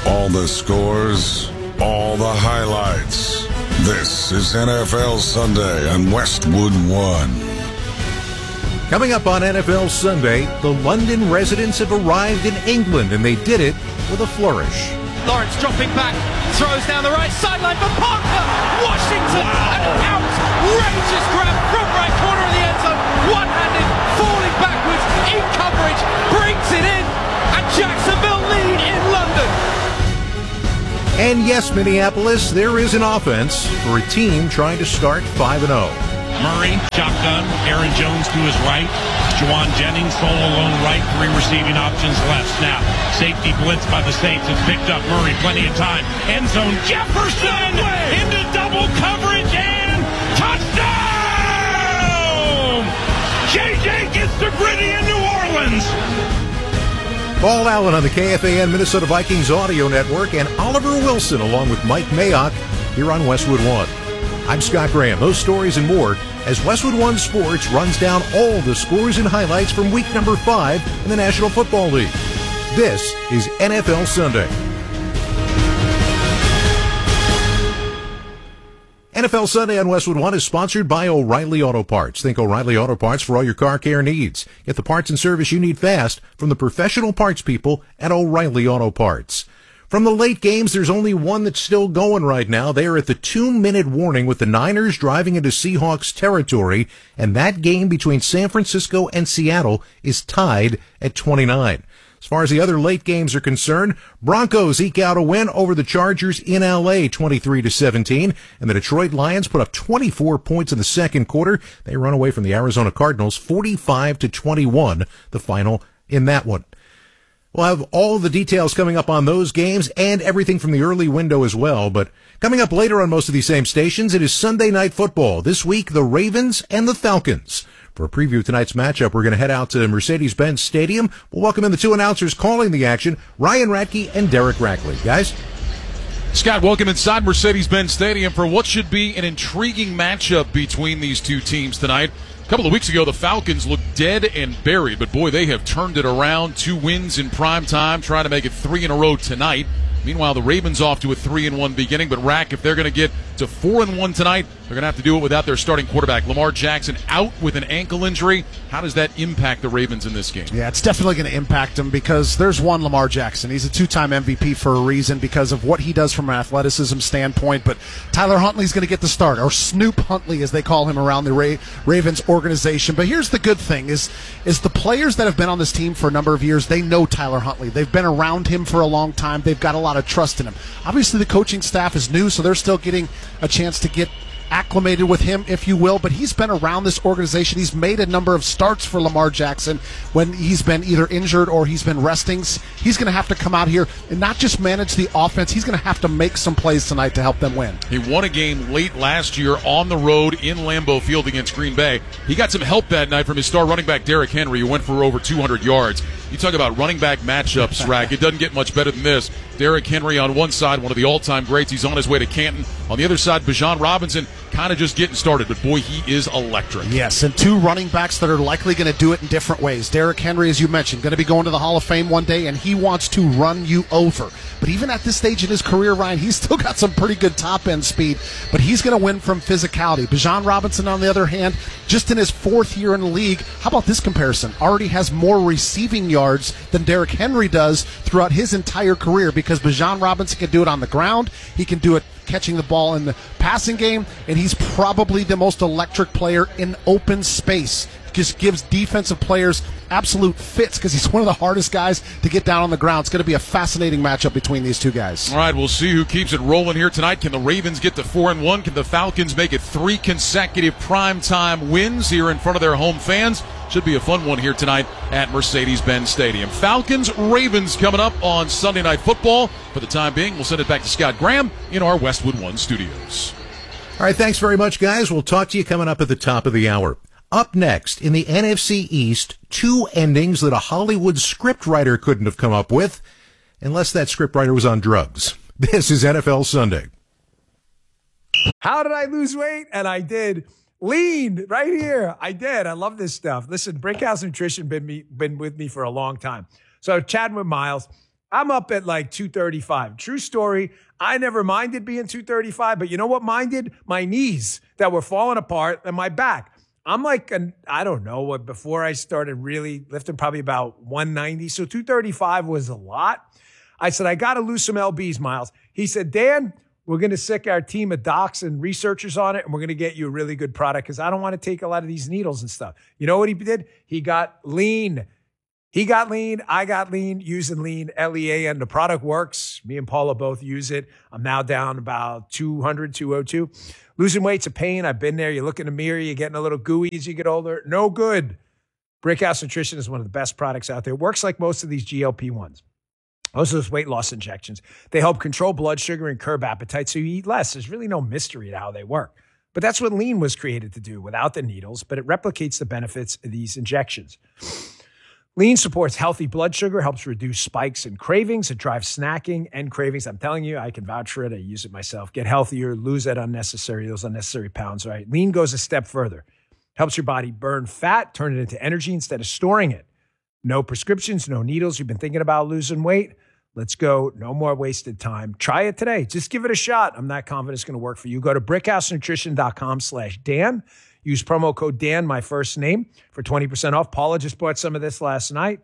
All the scores, all the highlights. This is NFL Sunday on Westwood One. Coming up on NFL Sunday, the London residents have arrived in England, and they did it with a flourish. Lawrence dropping back, throws down the right sideline for Parker. Washington, an outrageous grab from right corner of the end zone. One-handed, falling backwards in coverage, brings it in, and Jacksonville lead in London. And yes, Minneapolis, there is an offense for a team trying to start 5-0. Murray, shotgun, Aaron Jones to his right, Juwan Jennings solo alone right, three receiving options left. Snap, safety blitz by the Saints, it's picked up. Murray, plenty of time, end zone, Jefferson into double coverage and touchdown! JJ gets to Gritty in New Orleans. Paul Allen on the KFAN Minnesota Vikings audio network, and Oliver Wilson along with Mike Mayock here on Westwood One. I'm Scott Graham. Those stories and more as Westwood One Sports runs down all the scores and highlights from week number 5 in the National Football League. This is NFL Sunday. NFL Sunday on Westwood One is sponsored by O'Reilly Auto Parts. Think O'Reilly Auto Parts for all your car care needs. Get the parts and service you need fast from the professional parts people at O'Reilly Auto Parts. From the late games, there's only one that's still going right now. They are at the 2-minute warning with the Niners driving into Seahawks territory, and that game between San Francisco and Seattle is tied at 29. As far as the other late games are concerned, Broncos eke out a win over the Chargers in L.A. 23-17, and the Detroit Lions put up 24 points in the second quarter. They run away from the Arizona Cardinals 45-21, the final in that one. We'll have all the details coming up on those games and everything from the early window as well. But coming up later on most of these same stations, it is Sunday Night Football. This week, the Ravens and the Falcons. For a preview of tonight's matchup, we're going to head out to Mercedes-Benz Stadium. We'll welcome in the two announcers calling the action, Ryan Radke and Derek Rackley. Guys? Scott, welcome inside Mercedes-Benz Stadium for what should be an intriguing matchup between these two teams tonight. A couple of weeks ago, the Falcons looked dead and buried, but boy, they have turned it around. 2 wins in prime time, trying to make it 3 in a row tonight. Meanwhile, the Ravens off to a 3-1 beginning, but Rack, if they're going to get to 4-1 tonight, they're going to have to do it without their starting quarterback. Lamar Jackson out with an ankle injury. How does that impact the Ravens in this game? Yeah, it's definitely going to impact them because there's one Lamar Jackson. He's a 2-time MVP for a reason because of what he does from an athleticism standpoint, but Tyler Huntley's going to get the start, or Snoop Huntley as they call him around the Ravens organization. But here's the good thing is the players that have been on this team for a number of years, they know Tyler Huntley. They've been around him for a long time. They've got a lot of trust in him. Obviously, the coaching staff is new, so they're still getting a chance to get acclimated with him, if you will, but he's been around this organization. He's made a number of starts for Lamar Jackson when he's been either injured or he's been resting. He's going to have to come out here and not just manage the offense. He's going to have to make some plays tonight to help them win. He won a game late last year on the road in Lambeau Field against Green Bay. He got some help that night from his star running back Derrick Henry, who went for over 200 yards. You talk about running back matchups, Rack. It doesn't get much better than this. Derrick Henry on one side, one of the all-time greats. He's on his way to Canton. On the other side, Bijan Robinson kind of just getting started, but boy, he is electric. Yes, and two running backs that are likely going to do it in different ways. Derrick Henry, as you mentioned, going to be going to the Hall of Fame one day, and he wants to run you over. But even at this stage in his career, Ryan, he's still got some pretty good top-end speed, but he's going to win from physicality. Bijan Robinson, on the other hand, just in his 4th year in the league, how about this comparison? Already has more receiving yards than Derrick Henry does throughout his entire career, because Bijan Robinson can do it on the ground, he can do it catching the ball in the passing game, and he's probably the most electric player in open space. Just gives defensive players absolute fits because he's one of the hardest guys to get down on the ground. It's going to be a fascinating matchup between these two guys. All right, we'll see who keeps it rolling here tonight. Can the Ravens get to 4-1? Can the Falcons make it 3 consecutive primetime wins here in front of their home fans? Should be a fun one here tonight at Mercedes-Benz Stadium. Falcons-Ravens coming up on Sunday Night Football. For the time being, we'll send it back to Scott Graham in our Westwood One studios. All right, thanks very much, guys. We'll talk to you coming up at the top of the hour. Up next, in the NFC East, 2 endings that a Hollywood scriptwriter couldn't have come up with, unless that scriptwriter was on drugs. This is NFL Sunday. How did I lose weight? And I did. Lean right here. I did. I love this stuff. Listen, Brickhouse Nutrition been with me for a long time. So chatting with Miles, I'm up at like 235. True story. I never minded being 235, but you know what minded? My knees that were falling apart and my back. I'm like, I don't know what, before I started really lifting, probably about 190. So 235 was a lot. I said, I got to lose some LBs, Miles. He said, Dan, we're going to sick our team of docs and researchers on it, and we're going to get you a really good product because I don't want to take a lot of these needles and stuff. You know what he did? He got lean. He got lean. I got lean, using lean, LEAN. The product works. Me and Paula both use it. I'm now down about 200, 202. Losing weight's a pain. I've been there. You look in the mirror, you're getting a little gooey as you get older. No good. Brickhouse Nutrition is one of the best products out there. It works like most of these GLP-1s. Most of those weight loss injections. They help control blood sugar and curb appetite so you eat less. There's really no mystery to how they work. But that's what lean was created to do without the needles, but it replicates the benefits of these injections. Lean supports healthy blood sugar, helps reduce spikes and cravings. It drives snacking and cravings. I'm telling you, I can vouch for it. I use it myself. Get healthier, lose those unnecessary pounds, right? Lean goes a step further. Helps your body burn fat, turn it into energy instead of storing it. No prescriptions, no needles. You've been thinking about losing weight? Let's go. No more wasted time. Try it today. Just give it a shot. I'm not confident it's going to work for you. Go to brickhousenutrition.com/Dan. Use promo code Dan, my first name, for 20% off. Paula just bought some of this last night.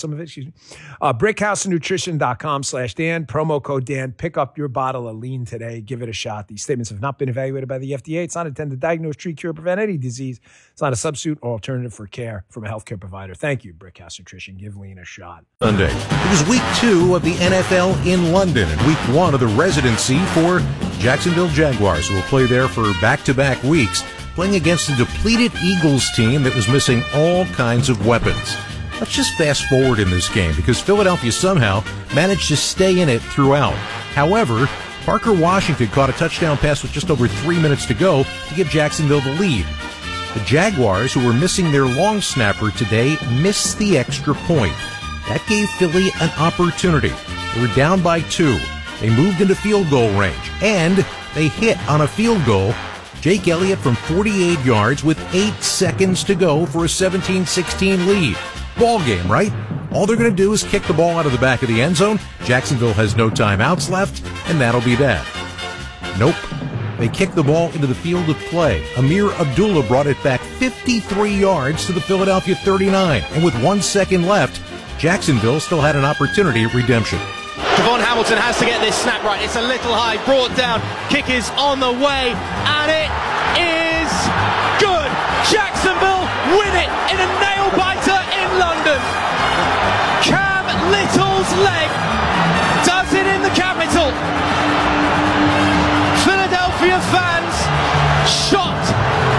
Brickhousenutrition.com/Dan. Promo code Dan. Pick up your bottle of lean today. Give it a shot. These statements have not been evaluated by the FDA. It's not intended to diagnose, treat, cure, prevent any disease. It's not a substitute or alternative for care from a healthcare provider. Thank you, Brickhouse Nutrition. Give lean a shot. Sunday. It was week 2 of the NFL in London and week 1 of the residency for Jacksonville Jaguars, who will play there for back-to-back weeks, playing against a depleted Eagles team that was missing all kinds of weapons. Let's just fast forward in this game because Philadelphia somehow managed to stay in it throughout. However, Parker Washington caught a touchdown pass with just over 3 minutes to go to give Jacksonville the lead. The Jaguars, who were missing their long snapper today, missed the extra point. That gave Philly an opportunity. They were down by 2. They moved into field goal range, and they hit on a field goal. Jake Elliott from 48 yards with 8 seconds to go for a 17-16 lead. Ball game, right? All they're going to do is kick the ball out of the back of the end zone. Jacksonville has no timeouts left, and that'll be that. Nope. They kicked the ball into the field of play. Amir Abdullah brought it back 53 yards to the Philadelphia 39. And with 1 second left, Jacksonville still had an opportunity at redemption. Devon Hamilton has to get this snap right. It's a little high, brought down. Kick is on the way, and it is good. Jacksonville win it in a nail-biter in London. Cam Little's leg does it in the capital. Philadelphia fans shocked.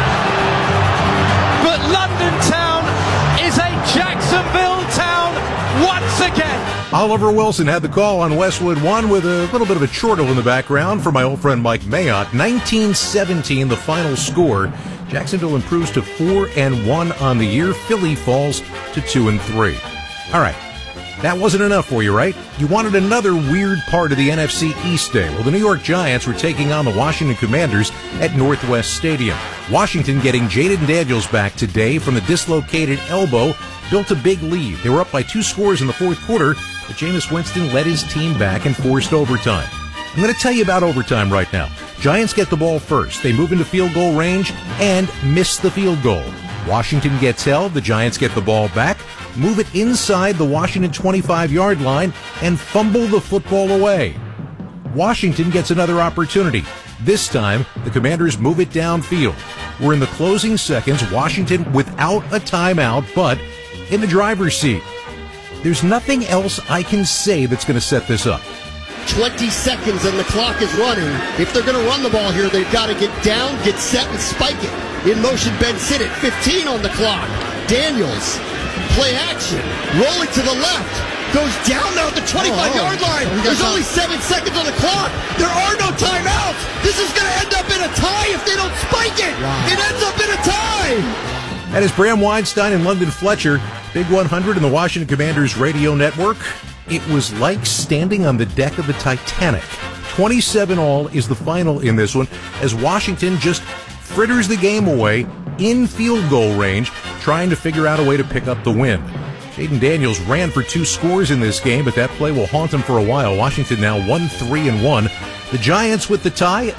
But London town is a Jacksonville town once again. Oliver Wilson had the call on Westwood One with a little bit of a chortle in the background for my old friend Mike Mayotte. 19-17 the final score. Jacksonville improves to 4-1 on the year. Philly falls to 2-3. All right. That wasn't enough for you, right? You wanted another weird part of the NFC East day. Well, the New York Giants were taking on the Washington Commanders at Northwest Stadium. Washington getting Jaden Daniels back today from the dislocated elbow built a big lead. They were up by 2 scores in the fourth quarter, but Jameis Winston led his team back and forced overtime. I'm going to tell you about overtime right now. Giants get the ball first. They move into field goal range and miss the field goal. Washington gets held. The Giants get the ball back, move it inside the Washington 25-yard line, and fumble the football away. Washington gets another opportunity. This time, the Commanders move it downfield. We're in the closing seconds, Washington without a timeout, but in the driver's seat. There's nothing else I can say that's going to set this up. 20 seconds and the clock is running. If they're going to run the ball here, they've got to get down, get set, and spike it. In motion, Ben Sinnott, 15 on the clock. Daniels, play action, rolling to the left, goes down now at the 25-yard line. There's only 7 seconds on the clock. There are no timeouts. This is going to end up in a tie if they don't spike it. Wow. It ends up in a tie. That is Bram Weinstein and London Fletcher. Big 100 in the Washington Commanders radio network. It was like standing on the deck of the Titanic. 27-all is the final in this one as Washington just fritters the game away in field goal range, trying to figure out a way to pick up the win. Jaden Daniels ran for 2 scores in this game, but that play will haunt him for a while. Washington now 1-3-1. The Giants with the tie,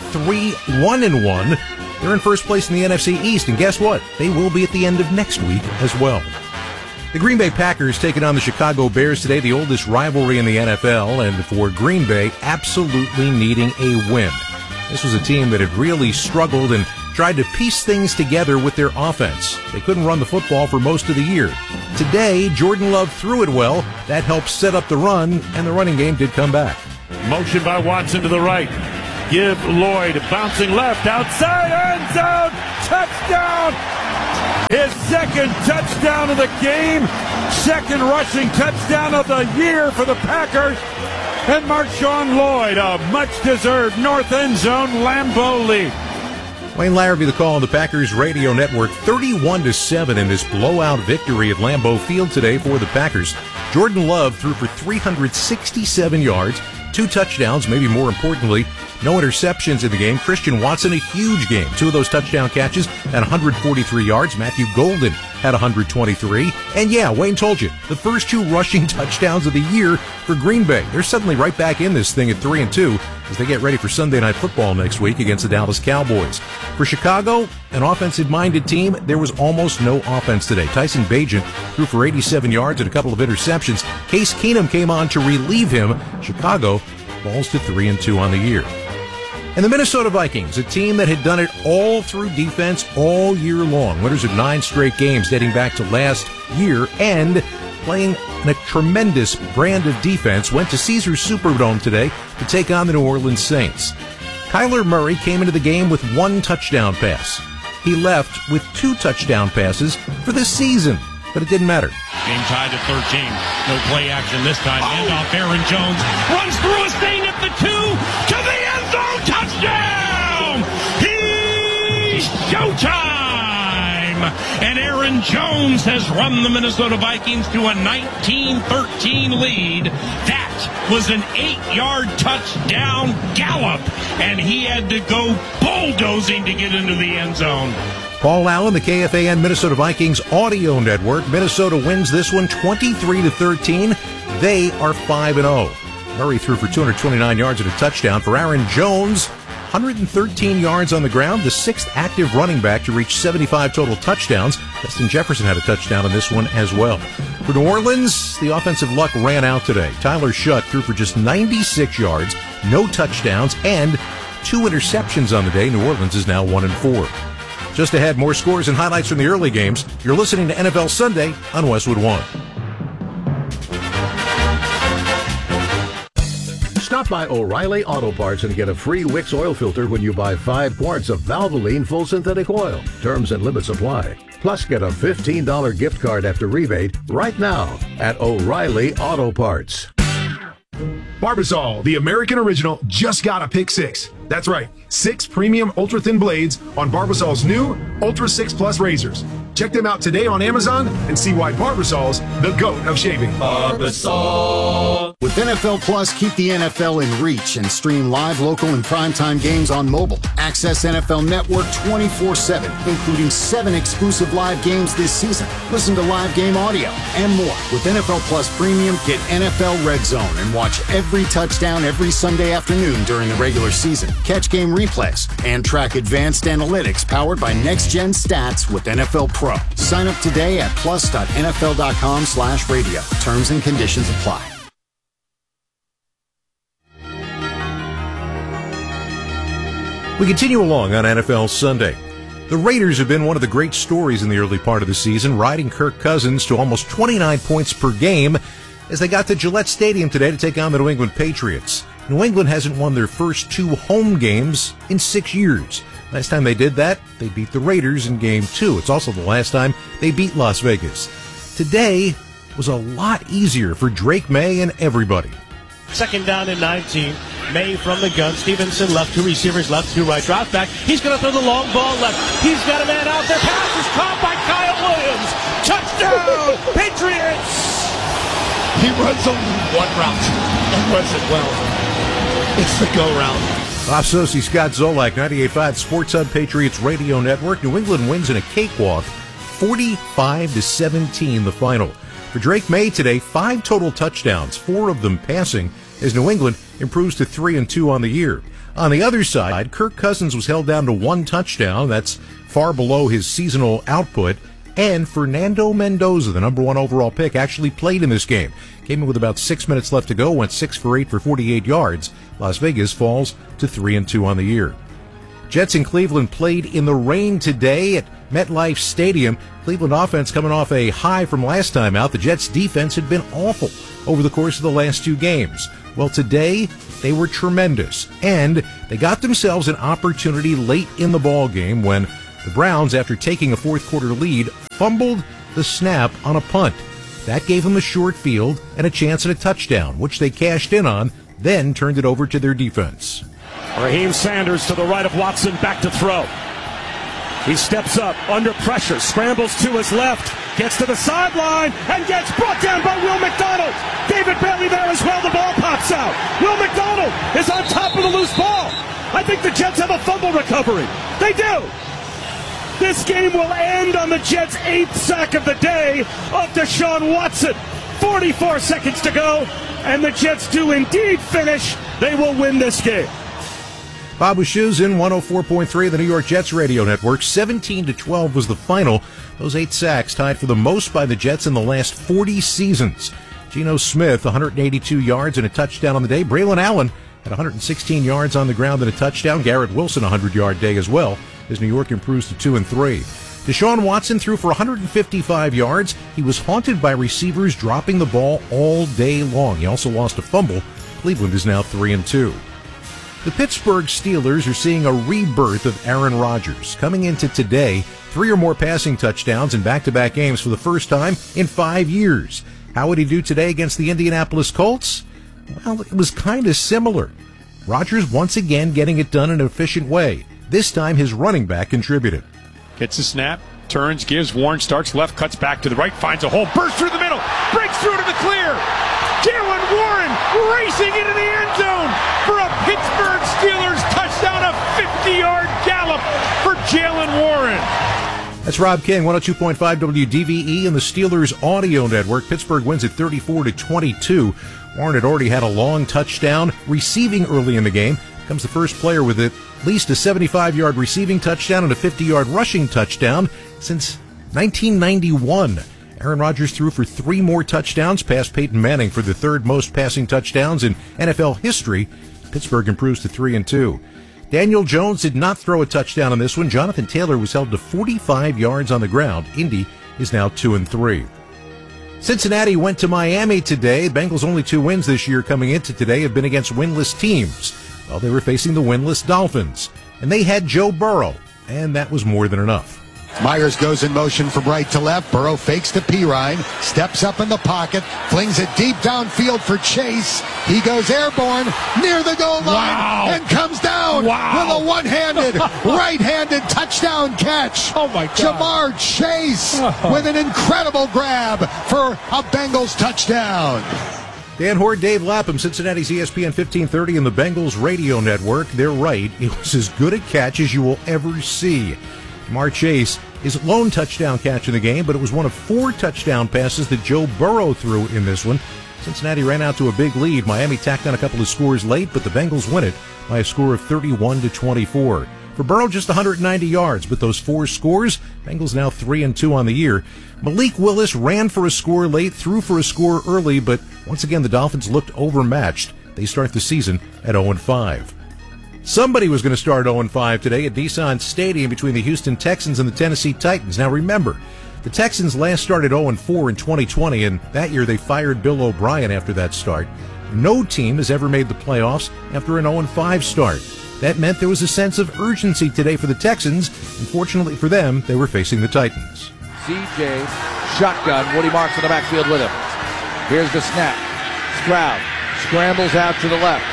3-1-1. They're in first place in the NFC East, and guess what? They will be at the end of next week as well. The Green Bay Packers taking on the Chicago Bears today, the oldest rivalry in the NFL, and for Green Bay, absolutely needing a win. This was a team that had really struggled and tried to piece things together with their offense. They couldn't run the football for most of the year. Today, Jordan Love threw it well. That helped set up the run, and the running game did come back. Motion by Watson to the right. Give Lloyd bouncing left outside end zone. Touchdown! His second touchdown of the game. Second rushing touchdown of the year for the Packers. And Marshawn Lloyd, a much-deserved north end zone Lambeau lead. Wayne Larrabee, the call on the Packers radio network, 31-7 in this blowout victory at Lambeau Field today for the Packers. Jordan Love threw for 367 yards, 2 touchdowns, maybe more importantly, no interceptions in the game. Christian Watson, a huge game. 2 of those touchdown catches at 143 yards. Matthew Golden had 123. And yeah, Wayne told you, the first 2 rushing touchdowns of the year for Green Bay. They're suddenly right back in this thing at 3-2 as they get ready for Sunday Night Football next week against the Dallas Cowboys. For Chicago, an offensive-minded team, there was almost no offense today. Tyson Bagent threw for 87 yards and a couple of interceptions. Case Keenum came on to relieve him. Chicago falls to 3-2 on the year. And the Minnesota Vikings, a team that had done it all through defense all year long. Winners of 9 straight games dating back to last year and playing a tremendous brand of defense, went to Caesars Superdome today to take on the New Orleans Saints. Kyler Murray came into the game with 1 touchdown pass. He left with 2 touchdown passes for the season, but it didn't matter. Game tied at 13. No play action this time. Handoff, Aaron Jones runs through a stain at the 2 to the end zone. Touchdown! He's showtime! And Aaron Jones has run the Minnesota Vikings to a 19-13 lead. That was an 8-yard touchdown gallop, and he had to go bulldozing to get into the end zone. Paul Allen, the KFAN Minnesota Vikings audio network. Minnesota wins this one 23-13. They are 5-0. Murray threw for 229 yards and a touchdown. For Aaron Jones, 113 yards on the ground, the 6th active running back to reach 75 total touchdowns. Justin Jefferson had a touchdown in this one as well. For New Orleans, the offensive luck ran out today. Tyler Shutt threw for just 96 yards, no touchdowns, and 2 interceptions on the day. New Orleans is now 1-4. Just ahead, more scores and highlights from the early games. You're listening to NFL Sunday on Westwood One. Stop by O'Reilly Auto Parts and get a free Wix oil filter when you buy 5 quarts of Valvoline full synthetic oil. Terms and limits apply. Plus, get a $15 gift card after rebate right now at O'Reilly Auto Parts. Barbasol, the American original, just got a pick 6. That's right, 6 premium ultra-thin blades on Barbasol's new Ultra 6 Plus razors. Check them out today on Amazon and see why Barbasol's the GOAT of shaving. Barbasol. With NFL Plus, keep the NFL in reach and stream live, local, and primetime games on mobile. Access NFL Network 24/7, including 7 exclusive live games this season. Listen to live game audio and more. With NFL Plus Premium, get NFL Red Zone and watch every touchdown every Sunday afternoon during the regular season. Catch game replays and track advanced analytics powered by Next Gen Stats with NFL Pro. Sign up today at plus.nfl.com/radio. Terms and conditions apply. We continue along on NFL Sunday. The Raiders have been one of the great stories in the early part of the season, riding Kirk Cousins to almost 29 points per game as they got to Gillette Stadium today to take on the New England Patriots. New England hasn't won their first 2 home games in 6 years. Last time they did that, they beat the Raiders in Game 2. It's also the last time they beat Las Vegas. Today was a lot easier for Drake May and everybody. 2nd down and 19. May from the gun. Stevenson left, 2 receivers left, 2 right. Drop back. He's going to throw the long ball left. He's got a man out there. Pass is caught by Kyle Williams. Touchdown, Patriots! He runs only one route and runs it well. It's the go route. Bob Socci, Scott Zolak, 98.5 Sports Hub Patriots Radio Network. New England wins in a cakewalk, 45-17 the final. For Drake May today, 5 total touchdowns, 4 of them passing, as New England improves to 3-2 on the year. On the other side, Kirk Cousins was held down to 1 touchdown. That's far below his seasonal output. And Fernando Mendoza, the number 1 overall pick, actually played in this game. Came in with about 6 minutes left to go, went 6 for 8 for 48 yards. Las Vegas falls to 3-2 on the year. Jets in Cleveland played in the rain today at MetLife Stadium. Cleveland offense coming off a high from last time out. The Jets defense had been awful over the course of the last 2 games. Well, today they were tremendous, and they got themselves an opportunity late in the ball game when the Browns, after taking a fourth quarter lead, fumbled the snap on a punt. That gave them a short field and a chance at a touchdown, which they cashed in on, then turned it over to their defense. Raheem Sanders to the right of Watson, back to throw. He steps up, under pressure, scrambles to his left, gets to the sideline, and gets brought down by Will McDonald. David Bailey there as well, the ball pops out. Will McDonald is on top of the loose ball. I think the Jets have a fumble recovery. They do. This game will end on the Jets' 8th sack of the day of Deshaun Watson. 44 seconds to go, and the Jets do indeed finish. They will win this game. Bob Wischusen, 104.3 of the New York Jets radio network. 17-12 was the final. Those 8 sacks tied for the most by the Jets in the last 40 seasons. Geno Smith, 182 yards and a touchdown on the day. Braylon Allen had 116 yards on the ground and a touchdown. Garrett Wilson, a 100-yard day as well, as New York improves to 2-3. Deshaun Watson threw for 155 yards. He was haunted by receivers dropping the ball all day long. He also lost a fumble. Cleveland is now 3-2. The Pittsburgh Steelers are seeing a rebirth of Aaron Rodgers. Coming into today, 3 or more passing touchdowns in back-to-back games for the first time in 5 years. How would he do today against the Indianapolis Colts? Well, it was kind of similar. Rodgers once again getting it done in an efficient way. This time his running back contributed. Gets a snap, turns, gives, Warren starts left, cuts back to the right, finds a hole, bursts through the middle, breaks through to the clear. Jalen Warren racing into the end zone for a Pittsburgh Steelers touchdown, a 50-yard gallop for Jalen Warren. That's Rob King, 102.5 WDVE and the Steelers audio network. Pittsburgh wins at 34-22. Warren had already had a long touchdown receiving early in the game. Becomes the first player with at least a 75-yard receiving touchdown and a 50-yard rushing touchdown since 1991. Aaron Rodgers threw for 3 more touchdowns, past Peyton Manning for the 3rd most passing touchdowns in NFL history. Pittsburgh improves to 3-2. Daniel Jones did not throw a touchdown on this one. Jonathan Taylor was held to 45 yards on the ground. Indy is now 2-3. Cincinnati went to Miami today. Bengals' only 2 wins this year coming into today have been against winless teams. Well, they were facing the winless Dolphins. And they had Joe Burrow, and that was more than enough. Myers goes in motion from right to left. Burrow fakes to Pirine, steps up in the pocket, flings it deep downfield for Chase. He goes airborne near the goal line and comes down with a one-handed, right-handed touchdown catch. Oh, my God. Jamar Chase with an incredible grab for a Bengals touchdown. Dan Hoard, Dave Lapham, Cincinnati's ESPN 1530 and the Bengals radio network. They're right. It was as good a catch as you will ever see. Jamar Chase, his lone touchdown catch in the game, but it was one of 4 touchdown passes that Joe Burrow threw in this one. Cincinnati ran out to a big lead. Miami tacked on a couple of scores late, but the Bengals win it by a score of 31-24. For Burrow, just 190 yards, but those 4 scores, Bengals now 3-2 on the year. Malik Willis ran for a score late, threw for a score early, but once again the Dolphins looked overmatched. They start the season at 0-5. Somebody was going to start 0-5 today at Nissan Stadium between the Houston Texans and the Tennessee Titans. Now remember, the Texans last started 0-4 in 2020, and that year they fired Bill O'Brien after that start. No team has ever made the playoffs after an 0-5 start. That meant there was a sense of urgency today for the Texans. Unfortunately for them, they were facing the Titans. CJ, shotgun, Woody Marks in the backfield with him. Here's the snap. Stroud scrambles out to the left.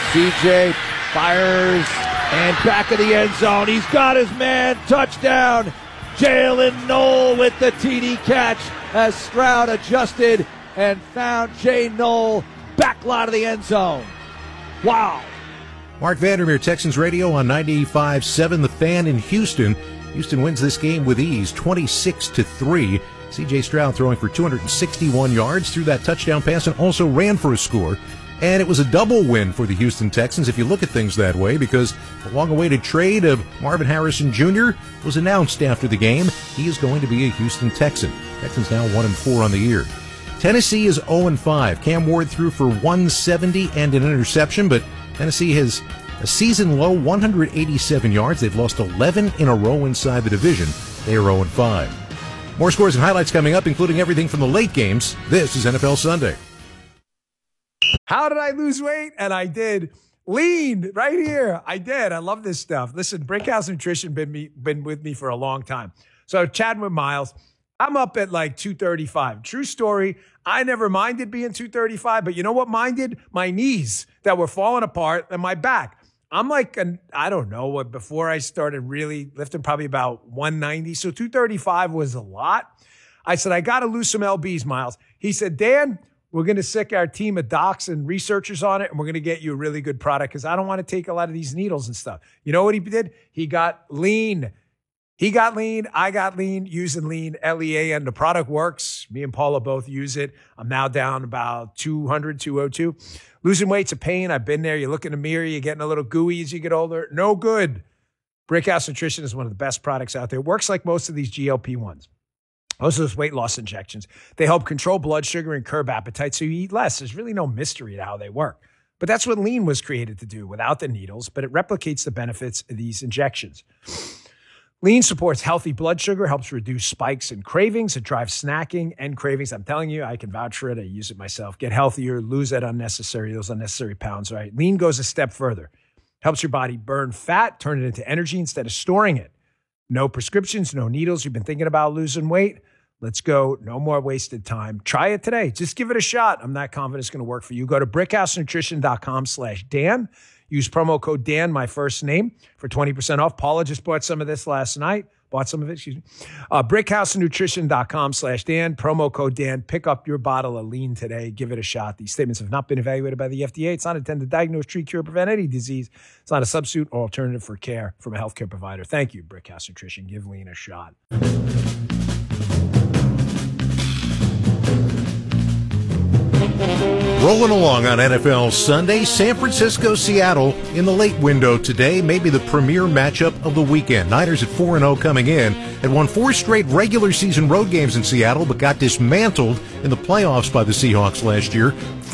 CJ fires, and back of the end zone. He's got his man. Touchdown. Jalen Knoll with the TD catch as Stroud adjusted and found Jay Knoll back lot of the end zone. Wow. Mark Vandermeer, Texans Radio on 95.7 The Fan in Houston. Houston wins this game with ease, 26-3. C.J. Stroud throwing for 261 yards, threw that touchdown pass, and also ran for a score. And it was a double win for the Houston Texans, if you look at things that way, because the long-awaited trade of Marvin Harrison Jr. was announced after the game. He is going to be a Houston Texan. Texans now 1-4 on the year. Tennessee is 0-5. Cam Ward threw for 170 and an interception, but Tennessee has a season-low 187 yards. They've lost 11 in a row inside the division. They are 0-5. More scores and highlights coming up, including everything from the late games. This is NFL Sunday. How did I lose weight? And I did. Lean right here. I did. I love this stuff. Listen, Brickhouse Nutrition been with me for a long time. So chatting with Miles, I'm up at like 235. True story. I never minded being 235, but you know what minded? My knees that were falling apart and my back. I'm like, I don't know what, before I started really lifting, probably about 190. So 235 was a lot. I said, I got to lose some LBs, Miles. He said, Dan, we're going to sick our team of docs and researchers on it, and we're going to get you a really good product because I don't want to take a lot of these needles and stuff. You know what he did? He got lean. He got lean. I got lean, using lean, Lean. The product works. Me and Paula both use it. I'm now down about 200, 202. Losing weight's a pain. I've been there. You look in the mirror, you're getting a little gooey as you get older. No good. Brickhouse Nutrition is one of the best products out there. It works like most of these GLP-1s. Most of those weight loss injections. They help control blood sugar and curb appetite so you eat less. There's really no mystery to how they work. But that's what lean was created to do without the needles, but it replicates the benefits of these injections. Lean supports healthy blood sugar, helps reduce spikes and cravings. It drives snacking and cravings. I'm telling you, I can vouch for it. I use it myself. Get healthier, lose those unnecessary pounds, right? Lean goes a step further. Helps your body burn fat, turn it into energy instead of storing it. No prescriptions, no needles. You've been thinking about losing weight? Let's go. No more wasted time. Try it today. Just give it a shot. I'm not confident it's going to work for you. Go to brickhousenutrition.com/Dan. Use promo code Dan, my first name, for 20% off. Paula just bought some of this last night. Brickhousenutrition.com/Dan. Promo code Dan. Pick up your bottle of lean today. Give it a shot. These statements have not been evaluated by the FDA. It's not intended to diagnose, treat, cure, prevent any disease. It's not a substitute or alternative for care from a healthcare provider. Thank you, Brickhouse Nutrition. Give lean a shot. Rolling along on NFL Sunday, San Francisco, Seattle in the late window today, maybe the premier matchup of the weekend. Niners at 4-0 coming in, had won 4 straight regular season road games in Seattle, but got dismantled in the playoffs by the Seahawks last year,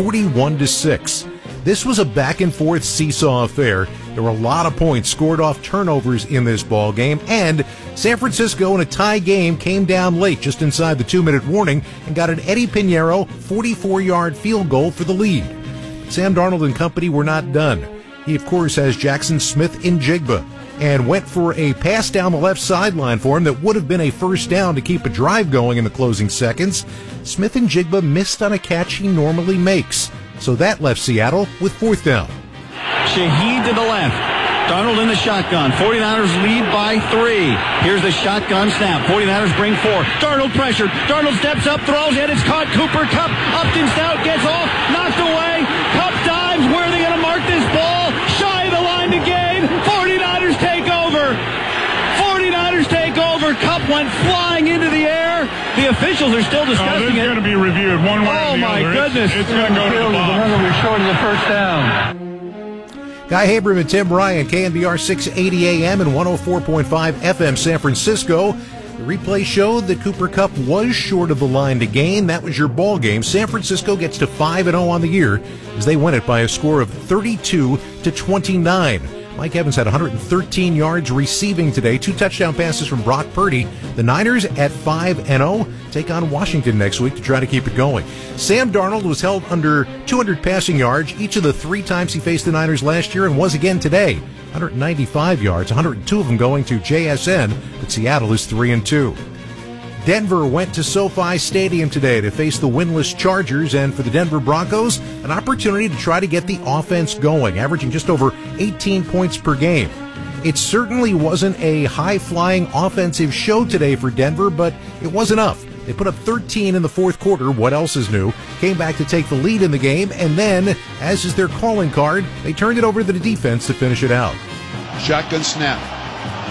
41-6. This was a back-and-forth seesaw affair. There were a lot of points scored off turnovers in this ball game, and San Francisco in a tie game came down late, just inside the 2-minute warning, and got an Eddie Pinheiro 44-yard field goal for the lead. But Sam Darnold and company were not done. He, of course, has Jackson Smith-Njigba, and went for a pass down the left sideline for him that would have been a first down to keep a drive going in the closing seconds. Smith-Njigba missed on a catch he normally makes. So that left Seattle with 4th down. Shaheed to the left. Darnold in the shotgun. 49ers lead by 3. Here's the shotgun snap. 49ers bring 4. Darnold pressured. Darnold steps up, throws it. It's caught. Cooper Kupp up and out, gets off, knocked away. Kupp dives. Where are they going to mark this ball? Shy of the line to gain. 49ers take over. 49ers take over. Kupp went flying into the air. The officials are still discussing this is going to be reviewed one way or the other. Oh, my goodness. It's going to go to the box. We're short of the first down. Guy Haberman and Tim Ryan, KNBR 680 AM and 104.5 FM San Francisco. The replay showed that Cooper Kupp was short of the line to gain. That was your ball game. San Francisco gets to 5-0 on the year as they win it by a score of 32-29. Mike Evans had 113 yards receiving today, 2 touchdown passes from Brock Purdy. The Niners at 5-0 take on Washington next week to try to keep it going. Sam Darnold was held under 200 passing yards each of the 3 times he faced the Niners last year and was again today. 195 yards, 102 of them going to JSN, but Seattle is 3-2. Denver went to SoFi Stadium today to face the winless Chargers, and for the Denver Broncos, an opportunity to try to get the offense going, averaging just over 18 points per game. It certainly wasn't a high-flying offensive show today for Denver, but it was enough. They put up 13 in the 4th quarter. What else is new? Came back to take the lead in the game, and then, as is their calling card, they turned it over to the defense to finish it out. Shotgun snap.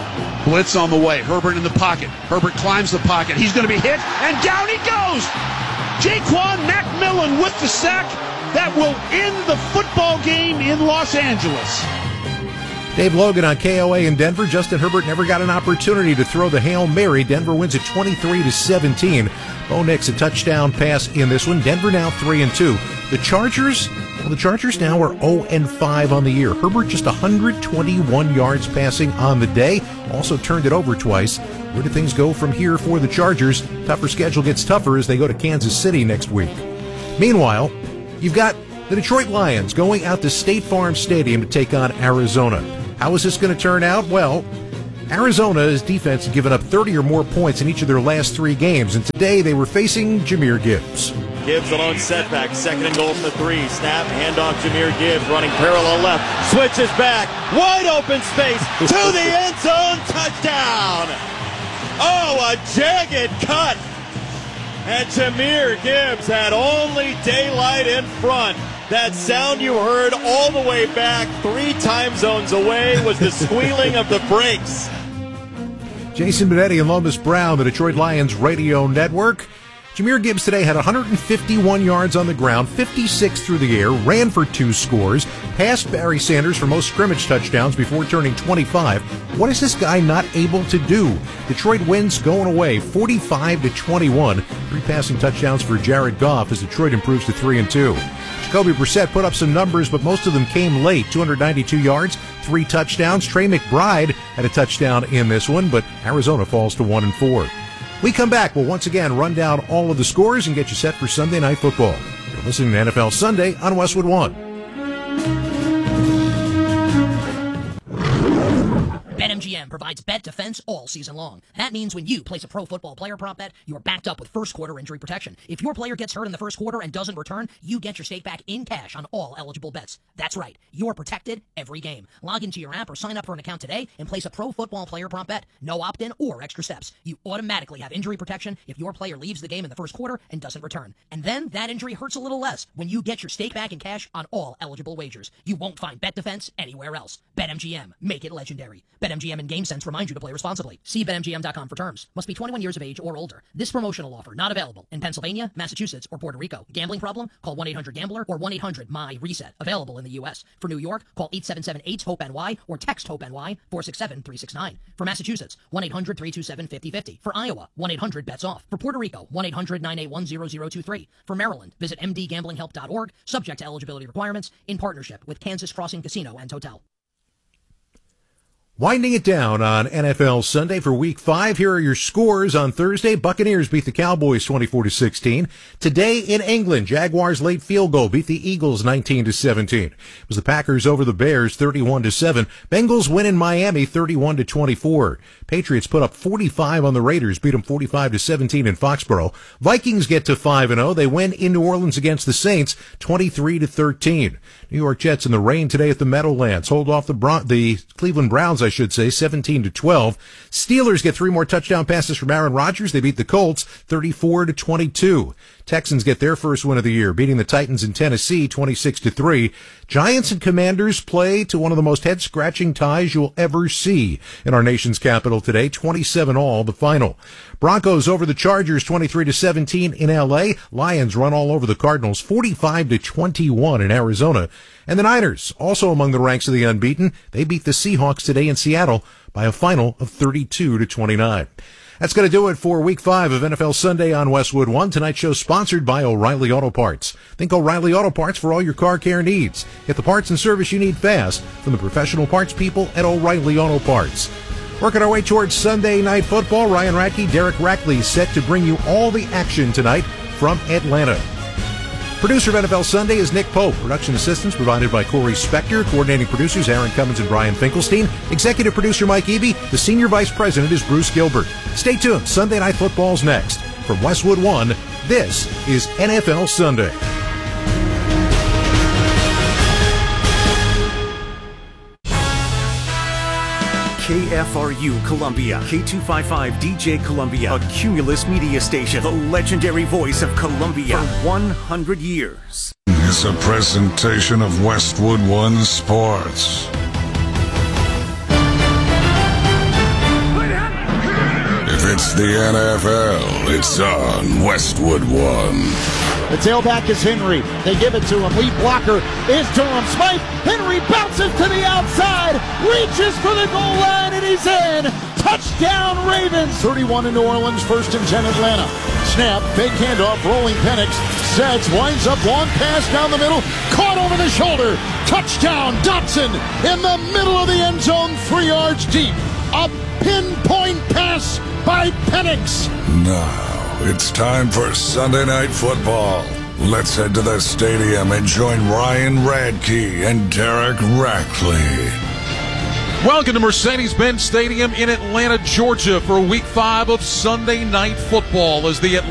Blitz on the way. Herbert in the pocket. Herbert climbs the pocket. He's going to be hit, and down he goes. Jaquan McMillan with the sack that will end the football game in Los Angeles. Dave Logan on KOA in Denver. Justin Herbert never got an opportunity to throw the Hail Mary. Denver wins it 23-17. Bo Nix a touchdown pass in this one. Denver now 3-2. The Chargers now are 0-5 on the year. Herbert just 121 yards passing on the day. Also turned it over twice. Where do things go from here for the Chargers? Tougher schedule gets tougher as they go to Kansas City next week. Meanwhile, you've got the Detroit Lions going out to State Farm Stadium to take on Arizona. How is this going to turn out? Well, Arizona's defense has given up 30 or more points in each of their last 3 games, and today they were facing Jahmyr Gibbs. Gibbs alone setback, 2nd and goal from the 3. Snap, handoff, Jahmyr Gibbs running parallel left, switches back, wide open space, to the end zone, touchdown! Oh, a jagged cut! And Jahmyr Gibbs had only daylight in front. That sound you heard all the way back 3 time zones away was the squealing of the brakes. Jason Benetti and Lomas Brown, the Detroit Lions radio network. Jahmyr Gibbs today had 151 yards on the ground, 56 through the air, ran for 2 scores, passed Barry Sanders for most scrimmage touchdowns before turning 25. What is this guy not able to do? Detroit wins going away 45-21. 3 passing touchdowns for Jared Goff as Detroit improves to 3-2. Jacoby Brissett put up some numbers, but most of them came late. 292 yards, 3 touchdowns. Trey McBride had a touchdown in this one, but Arizona falls to 1-4. We come back. We'll once again run down all of the scores and get you set for Sunday Night Football. You're listening to NFL Sunday on Westwood One. BetMGM provides bet defense all season long. That means when you place a pro football player prop bet, you're backed up with first quarter injury protection. If your player gets hurt in the first quarter and doesn't return, you get your stake back in cash on all eligible bets. That's right. You're protected every game. Log into your app or sign up for an account today and place a pro football player prop bet. No opt-in or extra steps. You automatically have injury protection if your player leaves the game in the first quarter and doesn't return. And then that injury hurts a little less when you get your stake back in cash on all eligible wagers. You won't find bet defense anywhere else. BetMGM. Make it legendary. BetMGM and GameSense remind you to play responsibly. See BetMGM.com for terms. Must be 21 years of age or older. This promotional offer not available in Pennsylvania, Massachusetts, or Puerto Rico. Gambling problem? Call 1-800-GAMBLER or 1-800-MY-RESET. Available in the U.S. For New York, call 877-8-HOPE-NY or text HOPE-NY 467-369. For Massachusetts, 1-800-327-5050. For Iowa, 1-800-BETS-OFF. For Puerto Rico, 1-800-981-0023. For Maryland, visit mdgamblinghelp.org. Subject to eligibility requirements. In partnership with Kansas Crossing Casino and Hotel. Winding it down on NFL Sunday for Week 5. Here are your scores on Thursday. Buccaneers beat the Cowboys 24-16. Today in England, Jaguars late field goal beat the Eagles 19-17. It was the Packers over the Bears 31-7. Bengals win in Miami 31-24. Patriots put up 45 on the Raiders, beat them 45-17 in Foxborough. Vikings get to 5-0. They win in New Orleans against the Saints 23-13. New York Jets in the rain today at the Meadowlands hold off the Cleveland Browns, 17-12. Steelers get 3 more touchdown passes from Aaron Rodgers. They beat the Colts 34-22. Texans get their first win of the year, beating the Titans in Tennessee 26-3. Giants and Commanders play to one of the most head-scratching ties you'll ever see in our nation's capital today, 27-all the final. Broncos over the Chargers 23-17 in L.A. Lions run all over the Cardinals 45-21 in Arizona. And the Niners, also among the ranks of the unbeaten, they beat the Seahawks today in Seattle by a final of 32-29. That's going to do it for Week 5 of NFL Sunday on Westwood One. Tonight's show sponsored by O'Reilly Auto Parts. Think O'Reilly Auto Parts for all your car care needs. Get the parts and service you need fast from the professional parts people at O'Reilly Auto Parts. Working our way towards Sunday Night Football, Ryan Radke, Derek Rackley set to bring you all the action tonight from Atlanta. Producer of NFL Sunday is Nick Pope. Production assistance provided by Corey Spector. Coordinating producers Aaron Cummins and Brian Finkelstein. Executive producer Mike Eby. The senior vice president is Bruce Gilbert. Stay tuned. Sunday Night Football's next. From Westwood One, this is NFL Sunday. KFRU Columbia, K255DJ Columbia, a Cumulus media station, the legendary voice of Columbia for 100 years. It's a presentation of Westwood One Sports. it's the NFL, it's on Westwood One. The tailback is Henry. They give it to him. Lead blocker is Durham Smythe. Henry bounces to the outside, reaches for the goal line, and he's in. Touchdown Ravens. 31 in New Orleans, 1st and 10 Atlanta. Snap, fake handoff, rolling Penix. Sets, winds up, long pass down the middle, caught over the shoulder. Touchdown Dotson in the middle of the end zone, 3 yards deep. A pinpoint pass by Penix. Now, it's time for Sunday Night Football. Let's head to the stadium and join Ryan Radke and Derek Rackley. Welcome to Mercedes-Benz Stadium in Atlanta, Georgia for Week 5 of Sunday Night Football as the